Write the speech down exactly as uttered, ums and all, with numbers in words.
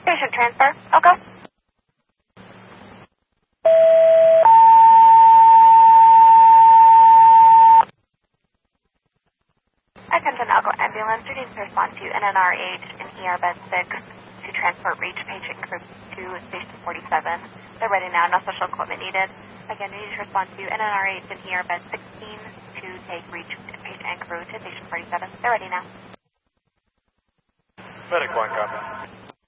Patient transfer. I'll go. Attention Alco Ambulance. You need to respond to N N R H in E R bed six to transport reach patient group to station forty-seven. They're ready now. No special equipment needed. Again, you need to respond to N N R H in E R bed sixteen to take reach patient and crew to station forty-seven. They're ready now. Medic one, copy.